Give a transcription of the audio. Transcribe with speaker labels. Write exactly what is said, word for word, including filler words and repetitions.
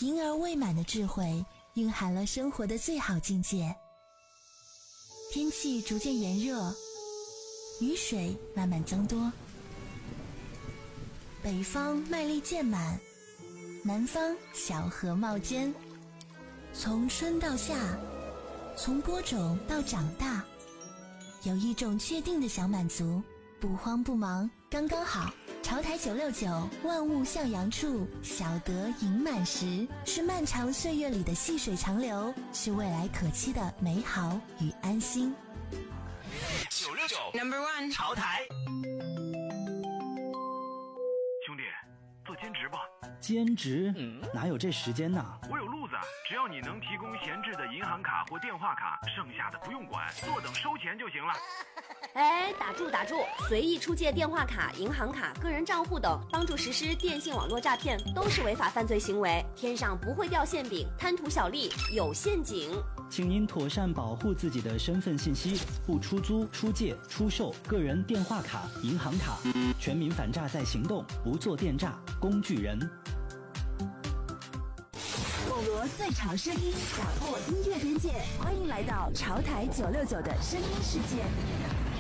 Speaker 1: 婴儿未满的智慧蕴含了生活的最好境界。天气逐渐炎热，雨水慢慢增多，北方麦粒渐满，南方小荷冒尖。从春到夏，从播种到长大，有一种确定的小满足，不慌不忙，刚刚好。潮台九六九，万物向阳处，小得盈满时，是漫长岁月里的细水长流，是未来可期的美好与安心。
Speaker 2: 九六九 Number One 潮台。
Speaker 3: 兄弟，做兼职吧。
Speaker 4: 兼职？嗯，哪有这时间呢？
Speaker 3: 我有路子，只要你能提供闲置的银行卡或电话卡，剩下的不用管，坐等收钱就行了。
Speaker 5: 哎，打住打住！随意出借电话卡、银行卡、个人账户等，帮助实施电信网络诈骗，都是违法犯罪行为。天上不会掉馅饼，贪图小利有陷阱。
Speaker 4: 请您妥善保护自己的身份信息，不出租、出借、出售个人电话卡、银行卡。全民反诈在行动，不做电诈工具人。
Speaker 1: 网罗最潮声音，打破音乐边界，欢迎来到潮台九六九的声音世界。